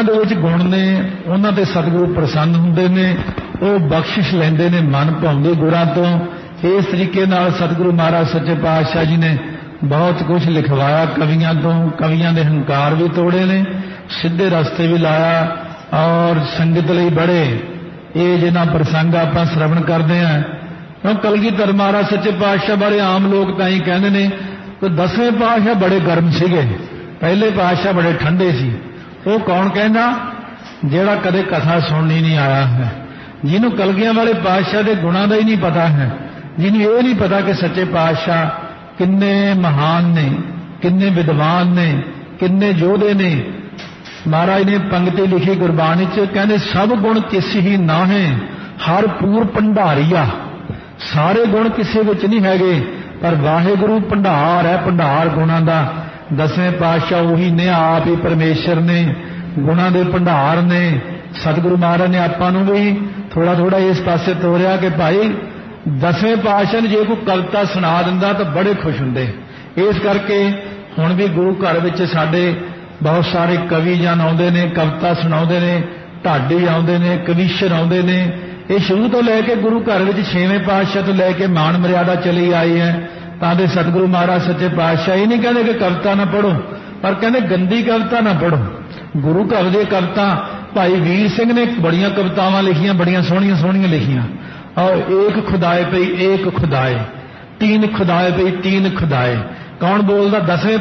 ਦੇ ਵਿੱਚ ਗੁਣ ਨੇ, ਉਹਨਾਂ ਤੇ ਸਤਿਗੁਰੂ ਪ੍ਰਸੰਨ ਹੁੰਦੇ ਨੇ, ਉਹ ਬਖਸ਼ਿਸ਼ ਲੈਂਦੇ ਨੇ ਮਨ ਭਾਉਂਦੇ ਗੁਰਾਂ ਤੋਂ। ਇਸ ਤਰੀਕੇ ਨਾਲ ਸਤਿਗੁਰੂ ਮਹਾਰਾਜ ਸੱਚੇ ਪਾਤਸ਼ਾਹ ਜੀ ਨੇ ਬਹੁਤ ਕੁਝ ਲਿਖਵਾਇਆ ਕਵੀਆਂ ਤੋਂ, ਕਵੀਆਂ ਦੇ ਹੰਕਾਰ ਵੀ ਤੋੜੇ ਨੇ, ਸਿੱਧੇ ਰਸਤੇ ਵੀ ਲਾਇਆ। ਔਰ ਸੰਗਤ ਲਈ ਬੜੇ ਇਹ ਜਿਹਨਾਂ ਪ੍ਰਸੰਗ ਆਪਾਂ ਸ਼ਰਵਣ ਕਰਦੇ ਹਾਂ। ਕਿਉਂ ਕਲਗੀਧਰ ਮਹਾਰਾਜ ਸੱਚੇ ਪਾਤਸ਼ਾਹ ਬਾਰੇ ਆਮ ਲੋਕ ਤਾਂ ਹੀ ਕਹਿੰਦੇ ਨੇ ਕਿ 10ਵੇਂ ਪਾਤਸ਼ਾਹ ਬੜੇ ਗਰਮ ਸੀਗੇ, ਪਹਿਲੇ ਪਾਤਸ਼ਾਹ ਬੜੇ ਠੰਡੇ ਸੀ। ਉਹ ਕੌਣ ਕਹਿੰਦਾ? ਜਿਹੜਾ ਕਦੇ ਕਥਾ ਸੁਣਨੀ ਨਹੀਂ ਆਇਆ ਹੈ, ਜਿਹਨੂੰ ਕਲਗੀਆਂ ਵਾਲੇ ਪਾਤਸ਼ਾਹ ਦੇ ਗੁਣਾਂ ਦਾ ਹੀ ਨਹੀਂ ਪਤਾ ਹੈ, ਜਿਹਨੂੰ ਇਹ ਨਹੀਂ ਪਤਾ ਕਿ ਸੱਚੇ ਪਾਤਸ਼ਾਹ ਕਿੰਨੇ ਮਹਾਨ ਨੇ, ਕਿੰਨੇ ਵਿਦਵਾਨ ਨੇ, ਕਿੰਨੇ ਯੋਧੇ ਨੇ। ਮਹਾਰਾਜ ਨੇ ਪੰਕਤੀ ਲਿਖੀ ਗੁਰਬਾਣੀ 'ਚ, ਕਹਿੰਦੇ ਸਭ ਗੁਣ ਕਿਸ ਹੀ ਨਾਹੀਂ ਹਰ ਪੂਰ ਭੰਡਾਰੀਆ। ਸਾਰੇ ਗੁਣ ਕਿਸੇ ਵਿੱਚ ਨਹੀਂ ਹੈਗੇ, ਪਰ ਵਾਹਿਗੁਰੂ ਭੰਡਾਰ ਹੈ, ਭੰਡਾਰ ਗੁਣਾਂ ਦਾ। 10ਵੇਂ ਪਾਤਸ਼ਾਹ ਉਹੀ ਨੇ, ਆਪ ਹੀ ਪਰਮੇਸ਼ਰ ਨੇ, ਗੁਣਾਂ ਦੇ ਭੰਡਾਰ ਨੇ। ਸਤਿਗੁਰੂ ਮਹਾਰਾਜ ਨੇ ਆਪਾਂ ਨੂੰ ਵੀ ਥੋੜਾ ਥੋੜਾ ਇਸ ਪਾਸੇ ਤੋਰਿਆ ਕਿ ਭਾਈ 10ਵੇਂ ਪਾਤਸ਼ਾਹ ਨੇ ਜੇ ਕੋਈ ਕਵਿਤਾ ਸੁਣਾ ਦਿੰਦਾ ਤਾਂ ਬੜੇ ਖੁਸ਼ ਹੁੰਦੇ। ਇਸ ਕਰਕੇ ਹੁਣ ਵੀ ਗੁਰੂ ਘਰ ਵਿੱਚ ਸਾਡੇ ਬਹੁਤ ਸਾਰੇ ਕਵੀ ਜਨ ਆਉਂਦੇ ਨੇ, ਕਵਿਤਾ ਸੁਣਾਉਂਦੇ ਨੇ, ਢਾਡੀ ਆਉਂਦੇ ਨੇ, ਕਵੀਸ਼ਰ ਆਉਂਦੇ ਨੇ। ਇਹ ਸ਼ੁਰੂ ਤੋਂ ਲੈ ਕੇ ਗੁਰੂ ਘਰ ਵਿੱਚ 6ਵੇਂ ਪਾਤਸ਼ਾਹ ਤੋਂ ਲੈ ਕੇ ਮਾਣ ਮਰਿਆਦਾ ਚਲੀ ਆਈ ਹੈ। ਤਾਂ ਦੇ ਸਤਿਗੁਰੂ ਮਹਾਰਾਜ ਸੱਚੇ ਪਾਤਸ਼ਾਹ ਇਹ ਨਹੀਂ ਕਹਿੰਦੇ ਕਿ ਕਵਿਤਾ ਨਾ ਪੜ੍ਹੋ, ਪਰ ਕਹਿੰਦੇ ਗੰਦੀ ਕਵਿਤਾ ਨਾ ਪੜ੍ਹੋ। ਗੁਰੂ ਘਰ ਦੇ ਕਵਿਤਾ ਭਾਈ ਵੀਰ ਸਿੰਘ ਨੇ ਬੜੀਆਂ ਕਵਿਤਾਵਾਂ ਲਿਖੀਆਂ, ਬੜੀਆਂ ਸੋਹਣੀਆਂ ਸੋਹਣੀਆਂ ਲਿਖੀਆਂ। और एक खुदाए पे एक खुदाए, तीन खुदाए पे तीन खुदाए। कौन बोलता? 10वें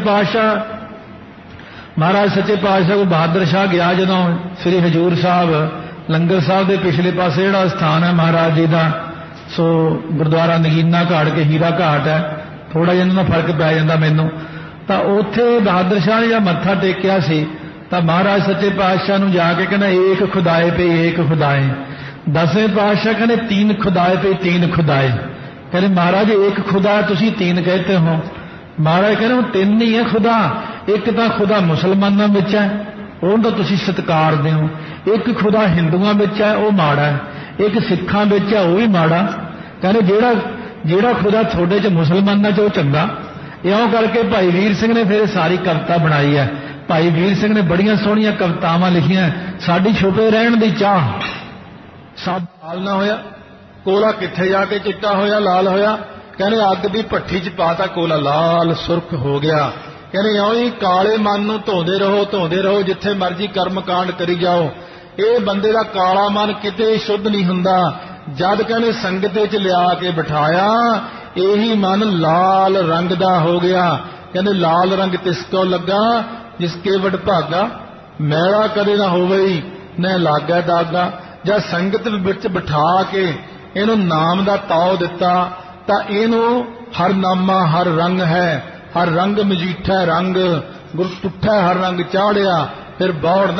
पातशाह महाराज सच्चे पातशाह को बहादुर शाह गया जदों श्री हजूर साहब लंगर साहब के पिछले पासे जिहड़ा स्थान है महाराज जी का, सो गुरुद्वारा नगीना घाट के हीरा घाट है, थोड़ा जिहा इन्हां दा फर्क पै जांदा मैनूं। तां उत्थे बहादुर शाह ने जब मत्था टेकिया सी तां महाराज सच्चे पातशाह नूं जाके कहना एक खुदाए पे एक खुदाए। 10वें पातशाह कहने तीन खुदाए पे तीन खुदाए। कहने महाराज एक खुदा तुसी तीन कहते हो। महाराज कहने वो तीन ही है खुदा। एक तो खुदा मुसलमानों में है, उन्होंने तो तुसी सत्कार दिओ। एक खुदा हिंदुओं में है, वो माड़ा है। एक सिखां में है, वो भी माड़ा। कहने जेड़ा जेड़ा खुदा थोड़े च मुसलमानों च वो चंगा। इउं करके भाई वीर सिंह ने फिर सारी कविता बनाई है। भाई वीर सिंह ने बड़ियां सोहणियां कवितावां लिखियां। साडी छुपे रहण दी चाह सब लाल ना होया, कोला किथे जाके चिट्टा होया लाल होया। कहने अग दी भट्ठी च पाता कोला लाल सुर्ख हो गया। कहने इउं ही काले मन नूं धोंदे रहो जिथे मर्जी कर्म कांड करी जाओ। ये बंदे दा काला मन किते शुद्ध नहीं हुंदा। जद कहने संगत च लिया के बिठाया यही मन लाल रंग दा हो गया। कहने लाल रंग तिसको लगा जिसके वड भागा, मैला कदे ना होवे न लागा दागा। जब संगत विच बिठा के इनू नाम दा ताव दिता तां इनू हर नामा हर रंग है, हर रंग मजीठा रंग गुर टुठा हर रंग चाढ़िया। फिर बौड़